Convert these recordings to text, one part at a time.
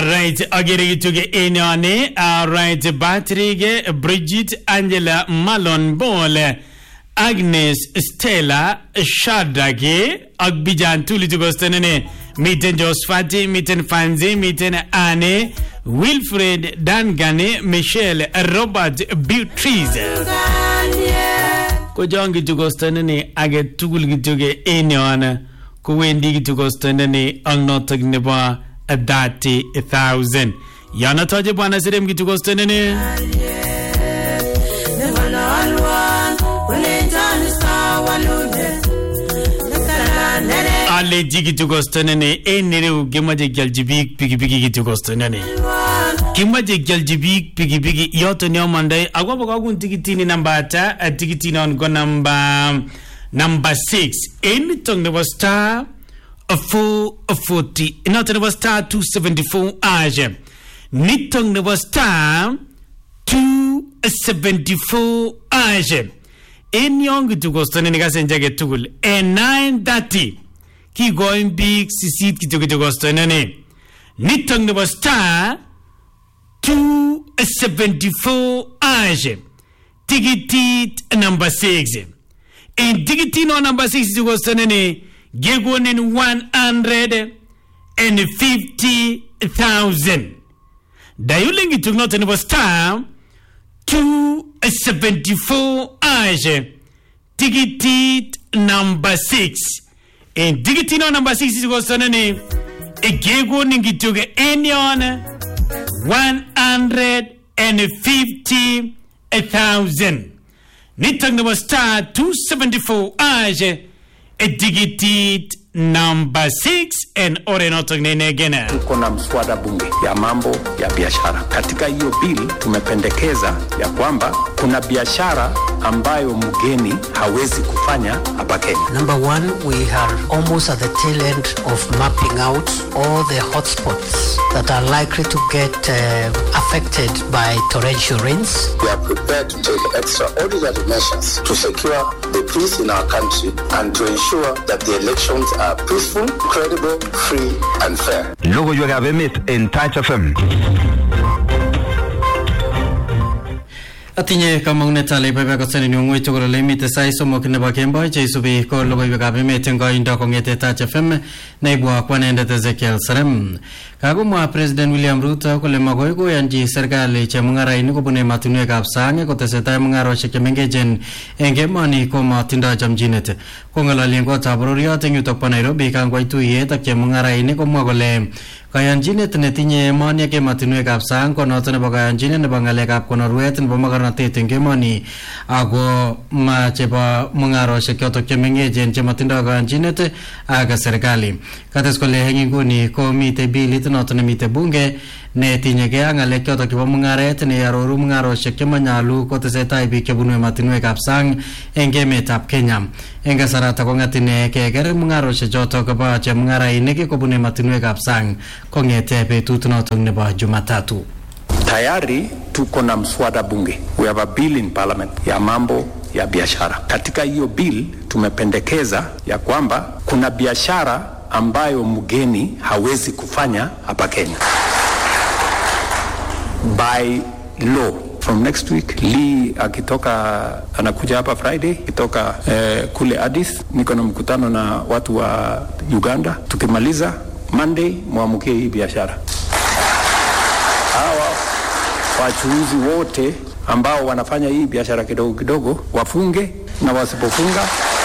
Alright, agere tuge enyane. Alright, Patrick, Bridget, Angela, Malon, Bole, Agnes, Stella, Shadage, Agbijan, Tuli to Gostanene, Mitten Josfati, Mitten Fanzi, Mitten Anne, Wilfred, Dangane, Michelle, Robert, Beatrice. Kojangi to Gostanene, Aget Tugul tuge enyane, Kuwendi to Gostanene, Alnotagneba. 30,000. Yana toje bwana sirem kitu kostenene. Ale jiki tu kostenene enere ukimaje galjibik pigi kitu kostenene. Kimaje galjibik pigi yoto ni omandai agwa baka tikitini nambata tikitini on go number 6 in tongue the star 440 not the star 274 age nitong the star 274 age in young to go stand in the get tool and 930 keep going big sisit to go stand in nitong the star 274 age ticket number 6 and ticket no number 6 to go stand in Gigwon in 150,000. Dialing it to not in star 274 age. Ticket number 6. And ticket number 6 is what's on a name. A Gigwon in it to get any on 150,000. Nitang number star 274 age. A ticket number 6 and orenotognene gena. Tuko na mswada bunge ya mambo ya biashara. Katika hiyo bill tumependekeza ya kwamba kuna biashara ambayo mgeni hawezi kufanya hapa Kenya. Number 1, we are almost at the tail end of mapping out all the hotspots that are likely to get affected by torrential rains. We are prepared to take extraordinary measures to secure the peace in our country and to ensure that the elections are peaceful, credible, free and fair. Logo yo gabe mit in Touch FM. Atinye kamangune tale bebe ko sene nyongwe chokolo le mite sai somo kine ba kemba che subi ko logo yo gabe mit ngo indo ko ngete Touch FM naibwa kwa nende Ezekiel Sarem. Kagumwa President William Ruto ko le magoy ko yanji serikali che mungara ini ko bune matunwe kap sange ko teseta mungaro che kemengejen engemani ko matinda jamjinete ko ngalali ko tabroriya tenyu to pa Nairobi kan ko ituye ta che mungara ini ko mogole kayanjinet netinye mani ke matunwe kap sang ko notone ba kayanjinet ne bangale kap ko norwet ne bamagarna te tengemani ago ma che ba mungaro che kyoto kemengejen che matinda kayanjinet aga serikali kates ko le hengi nguni ko mite bilit notone mite bunge ne tinye ke angale kyoto ke mungaret ne yaroru mungaro che kemanyalu ko teseta ibi ke bunwe matinwe kap sang engeme tap Kenya enga sarata ko ngatine ke ger mungaro che joto ko ba che mungara ineke ko bunwe matinwe kap sang kongete betut noton nebo Jumatatu. Tayari tuko na mswada bunge. We have a bill in parliament ya mambo ya biashara. Katika hiyo bill tumependekeza ya kwamba kuna biashara ambayo mgeni hawezi kufanya hapa Kenya. By law from next week Lee akitoka anakuja hapa Friday kitoka kule Addis, niko na mkutano na watu wa Uganda, tukimaliza Monday muamukie hii biashara. Hawa wachuuzi wote ambao wanafanya hii biashara kidogo kidogo wafunge, na wasipofunga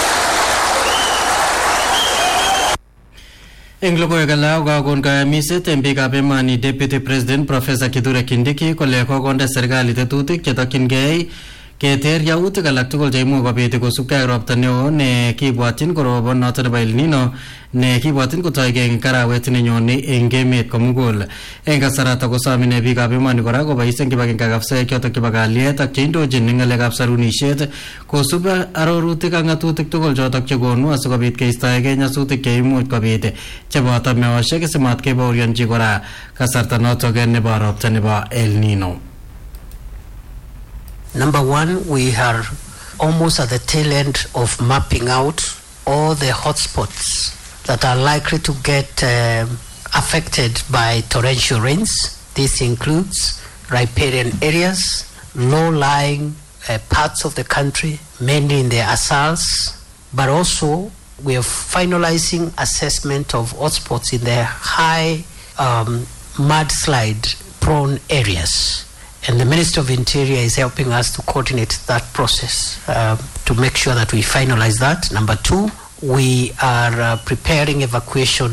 Englogo egala ga gonga mise tembe ga bemani Deputy President Professor Kithure Kindiki ko le ko gonda serikali tetutik chetokin gei keter yautik alak tugul cheimuch kobit kosubkei ropta neo ne kibwatyin korobon noton nebo El Nino ne kibwatyin kotoigei eng arawet nenyone eng emet komugul. Eng kasarata kosomine biikab emoni kora kobois eng kibagengekab afisaek chotok chebo kalyet ak cheindochin eng ngalekab sarunishet kosub arorutik ak ng'atutik tugul chotok chekonu asikobit keistoegei nyasutik cheimuch kobit cheboto meoshek simat kebaorionchi kora kasarta notok nebo ropta nebo El Nino. Number 1, we are almost at the tail end of mapping out all the hotspots that are likely to get affected by torrential rains. This includes riparian areas, low-lying parts of the country, mainly in the Asals, but also we are finalizing assessment of hotspots in the high mudslide-prone areas. And the Minister of Interior is helping us to coordinate that process to make sure that we finalize that. Number 2, we are preparing evacuation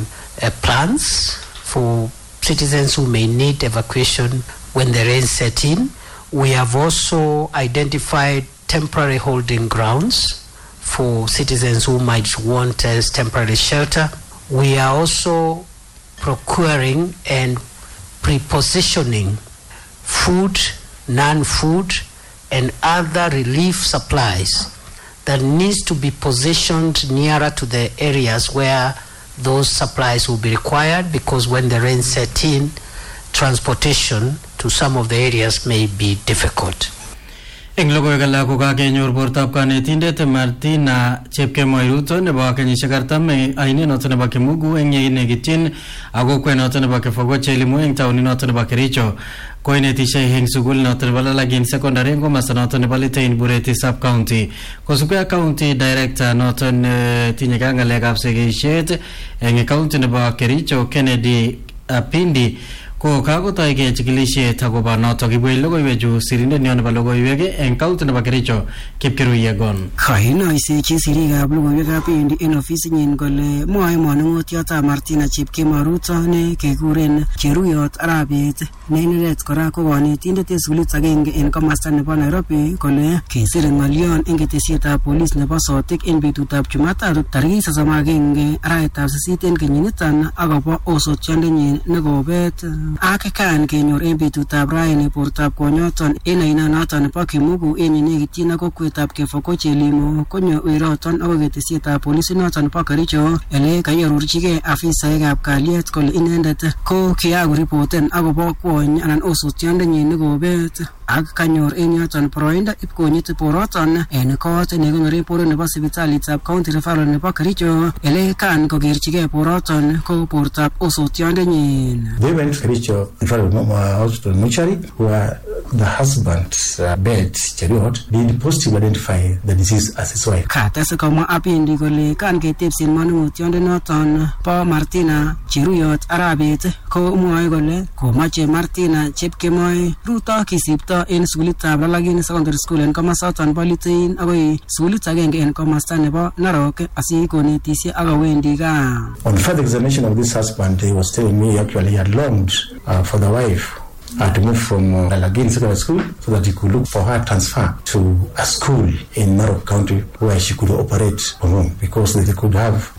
plans for citizens who may need evacuation when the rain set in. We have also identified temporary holding grounds for citizens who might want temporary shelter. We are also procuring and prepositioning food, non-food, and other relief supplies that needs to be positioned nearer to the areas where those supplies will be required, because when the rain set in, transportation to some of the areas may be difficult. Eng logoiwek alak ko kakenyor bortab kanetindet Martina Chepkemoi Ruto nebo kenyisiek 40 ainet noto nebo Kimugu eng yenekityin ako kwenoto nebo Kefogo Chelimu eng taunit noto nebo Kericho koinetishe eng sukul noto nebo Lalagin Secondary eng komasta noto nebo Litein Bureti Sub County. Kosubkei ak County Director noto tinye ngalekab sekeisiet eng county nebo Kericho Kennedy Apindi ko kakotoi chikilisiet akobo notok ibwei logoiwechu sirindet nyo nebo logoiwek eng county nebo Kericho Kipkirui Gon. Kainoisechi sirikab logoiwekab endi en ofisinyin kole mwoe manung'otiotab Martina Chepkemoi Ruto ne kekuren Cheruyot Arabet ne inendet kora ko konetindet en sukulit agenge en komasta nebo Nairobi kole kesire ng'olyon eng ketesietab polis nebo Sotik en betutab Jumatatu tarikit 31 arawetab 8 en kenyiniton akobo osotiondenyin nekobet ak kan kenyor en betutab raini bortab konyoton en ainonoton nebo Kimugu en yenekityin ak kokwetab Kefogo Chelimo konyo weroton akoi ketesietab polisi noton nebo Kericho ele kaiarorchigei afisaekab kalyet kole inendet ko kiakoripoten akobo kwony anan osotiondenyin nekobet ak kanyor en yoton boroindo ipkonyit boroton en kot nekonoren boror nebo sipitalitab county referral nebo Kericho ele kan kokerchigei boroton ko bortab osotiondenyin. They went to Kericho referral hospital mortuary where the husband's bed Cheruyot did positively identify the disease as his wife. Kates komwa Apindi kole kan ketepsin manung'otiondonoton bo Martina Cheruyot Arabet ko mwoe kole komache Martina Chepkemoi Ruto kisipto en sukulitab Lalagin Secondary School en komasaton bo Litein akoi sukulit agenge en komasta nebo Narok asikonetisie akawendi gaa. On further examination of this husband, he was telling me actually he had longed for the wife to move from Lalagin Secondary School so that he could look for her transfer to a school in Narok County where she could operate from home, because they could have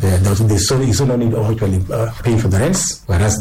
the no need of actually paying for the rents, whereas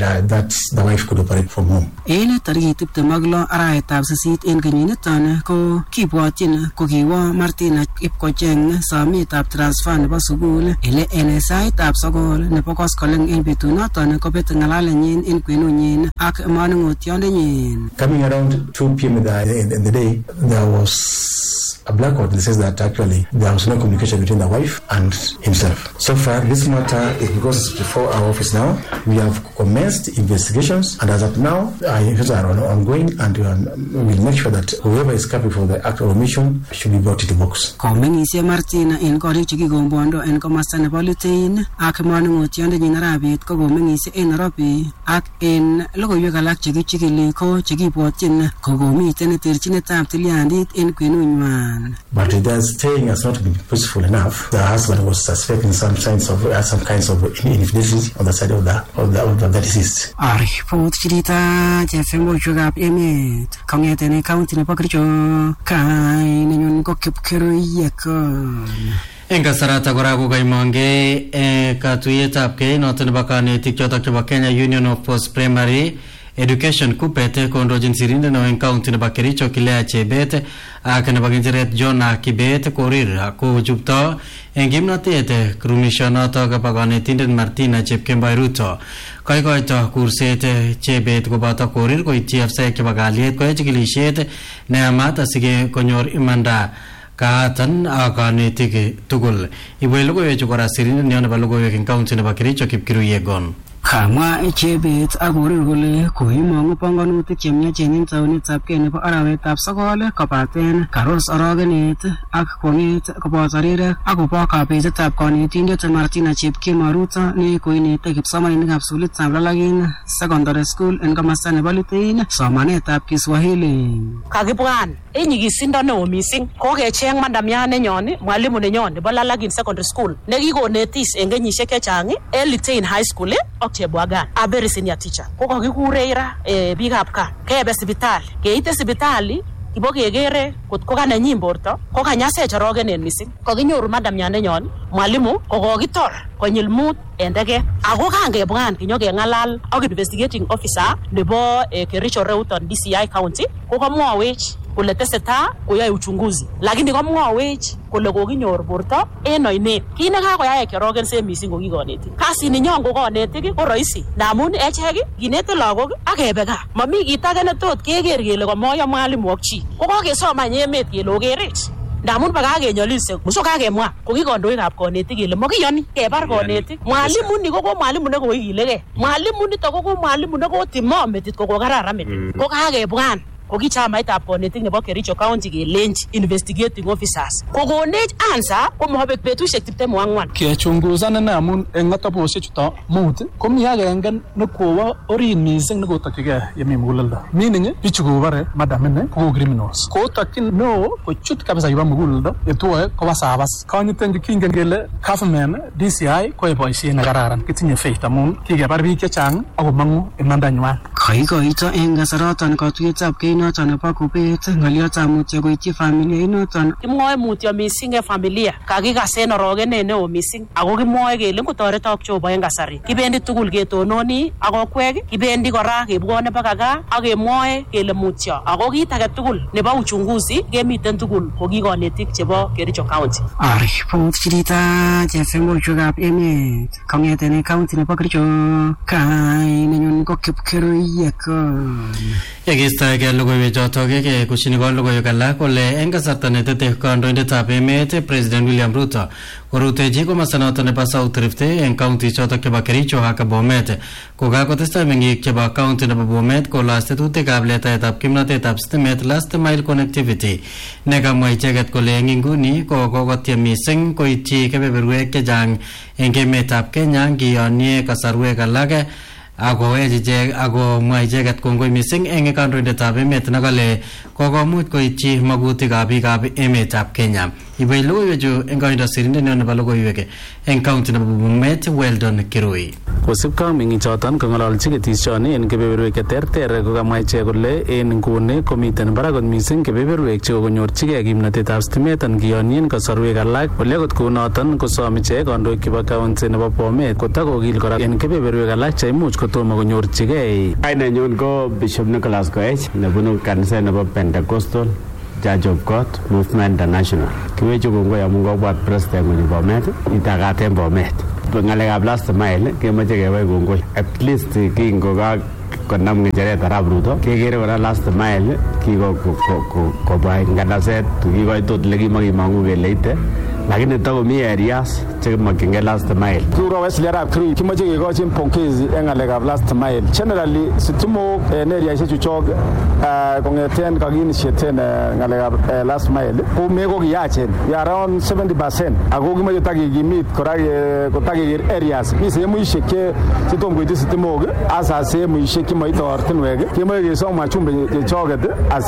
the wife could operate from home. En tarikit 26 arawetab 8 en kenyiniton ko kibwotyin kokiwo Martina ipkocheng sometab transfer nebo sukul ele en saitab 9 nebo koskoleng en betunoton kobet ng'alalenyin en kwenunyin ak manung'otion. Coming around 2 p.m. in the day, there was a blackout that says that actually there was no communication between the wife and himself. So far, this matter is because it's before our office now. We have commenced investigations, and as of now, investigations are ongoing, and we will make sure that whoever is culpable for the act of omission should be brought into box. Komeng'isie Martina en korik chekikombondo en komasta nebo Litein ak manung'otiondenyin Arabet ko komeng'isie en Nairobi ak en logoiwek alak chekichikili ko chekibwotyin kokomiten terchinetab tilyandit en kwenunywan. But their staying has not been peaceful enough. The husband was suspecting some kinds of infidelity on the side of the deceased. Report chirita chefembochukab emet kong'eten county nebo Kericho kainenyun ko Kipkirui Gon. Eng kasarata kora ko kaimonge katuyetab kei noto nebo kanetik chotok chebo Kenya Union of Post Primary Education kupete kondochin sirindet neo eng county nebo Kericho Kilea Chebet ak nebo Kinjeret John Kibet korir kochupto eng kimnotet krumishonotok bo kanetindet Martina Chepkemoi Ruto. Koikoito kurset Chebet koboto korir koityi afisaek chebo kalyet koyoe chikilisiet neyamat asike konyor imanda kaatan ak kanetik tugul. Ibwei logoiwechu kora sirindet neo nebo logoiwek eng county nebo Kericho Kipkirui Gon. Kamwa Chebet akorir kole koimong'u panganutik chemiachen eng taunetabkei nebo arawetab 9 kobaten karos orogenet ak kong'et koboto rirek akobo kabetetab kanetindet Martina Chepkemoi ne koinete kipsomaninikab sukulitab Lalagin Secondary School eng komasta nebo Litein somanetab Kiswahili. Kakibwan eng nyigisindo neo mising kokecheng madamia nenyon mwalimu nenyon nebo Lalagin Secondary School nekikonetis eng kenyisiek chechang eng Litein High School ak Chebwagan a very senior teacher. Ko kakikure ira biikab kaa kebe sipitali. Keite sipitali ibokekere kot ko kanenyin borto ko kanyasech orogenet mising. Kakinyoru madamia nenyon mwalimu ko kokitor konyil 5 en teket. Ako kangebwan kinyokeng'alal ak investigating officer nebo Kericho Reuton DCI County ko kamwawech kole tesetai koyae uchunguzi, lakini kamwawech kole kokinyor borto en oinet. Kit nekakoyai kiorogen se mising ko kikonetik. Kasini nyon ko konetik ko rahisi ndamun echek kinete lagok ak kebe gaa. Mami kit age ne tot keker kele komoyo mwalimu ak chi. Ko kokesomany emet kele okerech. Ndamun bakakenyolilse muso kakemwa ko kikondoikab konetik kele makiyoni kebar konetik. Mwalimu ni ko mwalimu ne koikilegei. Mwalimu nito ko mwalimu ne kotimo metit ko kokararan metit. Ko kakebwan ko ki chamaitab konetik nebo Kericho County kelenji investigating officers kokonech answer ko mohobek betusiek 24 kechunguzan ine amun eng atebosiek chuto mut komi agenge nekowo orit mising nekotokigei yemi muguleldo meaning bichu kobare madam ine ko criminals kotokyin no kochut kabisa yoba muguleldo etwoe koba sabas konyiten kingen kele government DCI ko boisiet nekararan kitinye faith amun kikebar biik chechang akomangu imandanywan kaikoito eng kasaraton katuyetab noton nebo kubet ng'oliotab mutyo koityi familia inoton. Kimwoe mutyo mising eng familia kakikasen orogenet neo mising ako kimwoe kele ngotoretok Jehova eng kasari. Kibendi tugul ketononi ak okwek, kibendi kora kebwone baka gaa ak kemwoe kele mutyo. Ako kit age tugul nebo uchunguzi kemiten tugul ko kikonetik chebo Kericho County. Ripot chirita chefembochukab emet kong'eten county nebo Kericho kainenyon ko Kipkeroiyekon. Yekistoegei logoiwek chotok kushini kon logoiwek alak kole eng kasarta netete kandoindetab emet President William Ruto korutechi komasta noto nebo South Rift eng county chotok chebo Kericho ak Bomet kokakotestai meng'ik chebo county nebo Bomet kolos tetutikab letaetab kimnatetab stimet last mile connectivity nekamwa icheket kole eng inguni ko kokotiem mising koityi kebeberwek chechang eng emetab Kenya ngiyonye kasarwek alak ako ejiche ako mwa icheket kongoi mising eng kandoindetab emet nekale kokomuch koityi magutikab biikab emetab Kenya. Ibe logoiwechu eng koindo sirindet nebo logoiwek eng county nebo Bomet Weldon Kirui. Kosipkei ak meng'ichoton kong'ololchi ketisioni en kebeberwek cheterter kokamwa ichek kole en nguni komiten barak kot mising kebeberwek chekokonyorchigei kimnatetab stimet ngiyonyen kasarwek alak ole akot kounoton kosom ichek kandoik chebo county nebo Bomet kotakokil kora en kebeberwek alak cheimuch kotomo konyorchigei. Kainenyun ko Bishop Nicholas Koech nebunu kaniset nebo Pentecostal Church of God Movement International. Kiwechu kongoi amun kobwat president konyo Bomet itakaten Bomet. Ng'alekab last mile kemoche kewai kongoi. At least kingoka konam ng'echeret arap Ruto kekere kora last mile kikobwa nganaset kikoitot lekimakimong'u kele ite lakini takomi areas chekimakchingei last mile. Kuro Wesley Arap Kirui kimoche kekochin pongezi eng ng'alekab last mile. Generally sitimok en areaishek chuchok kong'eten kakiinitiaten ng'alekab last mile ko meko kiyachen around 70% ako kimoche takikimit kora kotakeker areas mi sehemuishek chetom koityi sitimok hasa sehemuishek chemoite ortinwek kemoche kesom wachumbe chechoket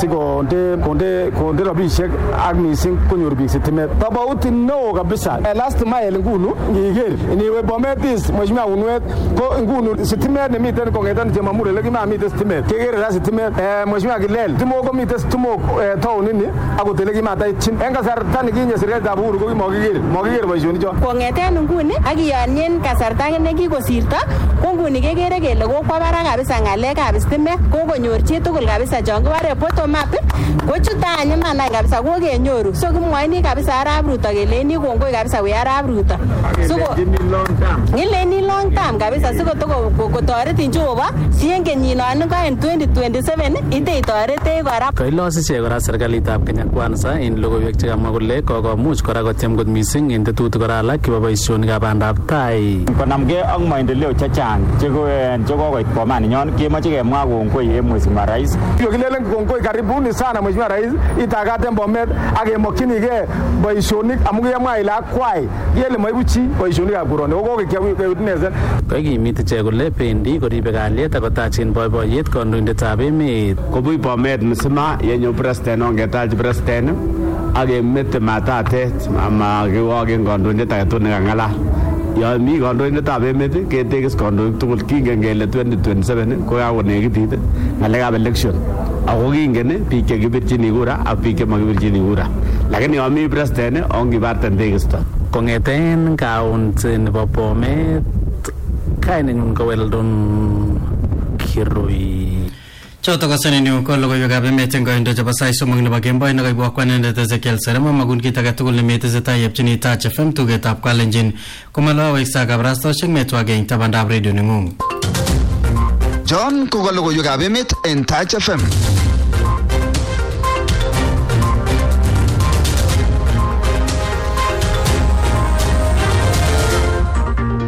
asikonde rabishek ak mising konyor biik sitimet. Tofauti neo kabisa last mile ngunu ngiker iniwe Bomet East mheshimiwa Unwet ko ngunu sitimet nemiten kong'eten Chemamuri lekimamiten sitimet kekere ra sitimet mheshimiwa Kilel timok komiten sitimok town ini akot lekimataityin en kasarta nekinye serikalitab Uhuru ko kimakiker boisionicho. Kong'eten nguni ak kiyonyen kasarta nekikosirto ko nguni kekere kele kokwa barak kabisa ng'alekab sitimet kokonyor chitugul kabisa chon kibore bottom up Kochuto anyun manai kabisa kokenyoru. So kimwoini kabisa Arap Ruto keleni kongoi kabisa we Arap Ruto. Ngileni long term kabisa sikotoretin Jehova si en kenyinon ko en 2027 ite itorete kora. Kailos ichek kora serikalitab Kenya Kwanza en logoiwek chekamwa kole kokomuch kora kotyem kot mising en tetutik kora alak chebo boisionikab bandab tai. Konamgei ak maendeleo chechang chekokoit bomaninyon kemoche kemwa kongoi en Mheshimiwa Rais. Kilelen kongoi karibuni sana Mheshimiwa Rais itagate Bomet ak kemokyinigei boisionik amu kemwa ile akwai kele maibu chi boisionikab koroni kokokewitnesen. Kakimit ichek kole bendi koribe kalyet akotachin boiboiyet kandoindetab emet. Kobui Bomet msima yenye president ongetachi president ak emete matatet ama kiwoken kandoindet agetugul nekang'alal. Yon mi kandoindetab emet ketekis kandoik tugul kingen kele 2027 ko kakonekitit ng'alekab election. Ako kingen biik chekibirchini kura ak biik chemakibirchini kura. Lakini yon mi president ongibarten tekisto. Kong'eten county nebo Bomet kainenyun ko Weldon Kirui. Choto ko senenyu ko logoiwekab emet eng koindo chebo sait somok nebo kemboi nekaibwa kwanendet Ezekiel Serem amakun kit age tugul nemetesetai yepchini Touch FM tugetab Kalenjin komalowek sa kabarastosiek metwage eng tabandab radio neng'ung. John ko logoiwekab emet en Touch FM.